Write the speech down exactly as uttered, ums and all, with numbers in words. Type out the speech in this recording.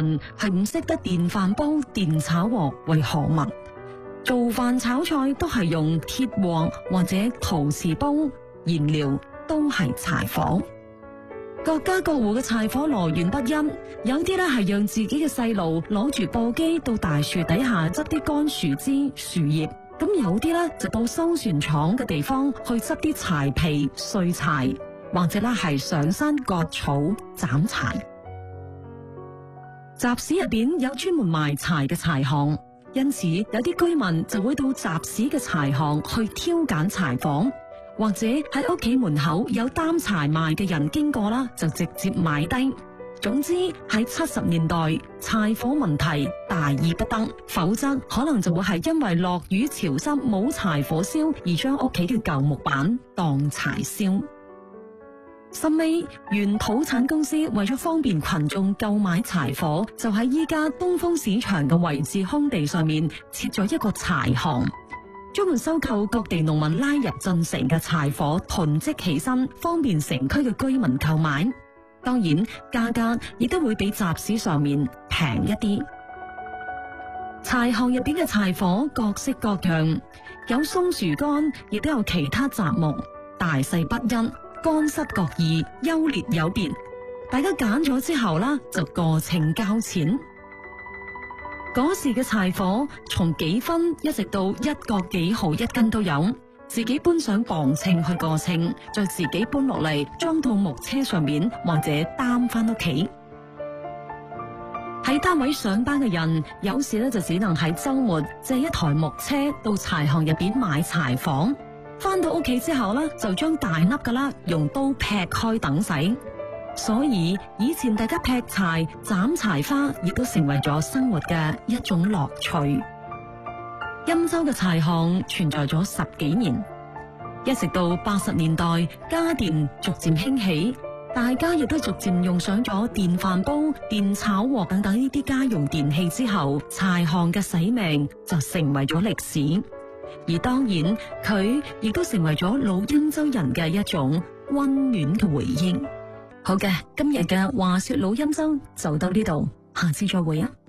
人係唔識得電飯煲、電炒鍋為何物，做飯炒菜都係用鐵鑊或者陶瓷煲，燃料都係柴火。各家各戶嘅柴火來源不一，有啲咧係讓自己嘅細路攞住簸箕到大樹底下執啲乾樹枝、樹葉，咁有啲咧就到修船廠嘅地方去執啲柴皮、碎柴，或者咧係上山割草、斬柴。集市入邊有專門賣柴嘅柴行，因此有啲居民就會到集市嘅柴行去挑揀柴火。或者喺屋企門口有擔柴賣嘅人經過啦，就直接買低。總之喺七十年代，柴火問題大而不得，否則可能就會係因為落雨潮濕冇柴火燒而將屋企嘅舊木板當柴燒。甚尾原土產公司為咗方便群眾購買柴火，就喺依家東風市場嘅位置空地上面設咗一個柴行，專門收購各地農民拉入進城嘅柴火，囤積起身，方便城區嘅居民購買。當然，價格亦都會比集市上面平一啲。柴行入邊嘅柴火各式各樣，有松樹幹，亦都有其他雜木，大細不一，乾濕各異，優劣有別。大家揀咗之後啦，就過秤交錢。嗰時嘅柴火從幾分一直到一個幾毫一斤都有，自己搬上磅秤去過秤，再自己搬落嚟裝到木車上面，或者擔翻屋企。喺單位上班嘅人，有時咧就只能喺周末借一台木車到柴行入邊買柴火，翻到屋企之後咧就將大粒噶啦用刀劈開等使。所以以前大家劈柴、斬柴花，亦都成為咗生活嘅一種樂趣。欽州嘅柴行存在咗十幾年，一直到八十年代家電逐漸興起，大家亦都逐漸用上咗電飯煲、電炒鍋等等呢啲家用電器之後，柴行嘅使命就成為咗歷史。而當然，佢亦都成為咗老欽州人嘅一種溫暖嘅回憶。好嘅，今日嘅話說老欽州就到呢度，下次再會啊！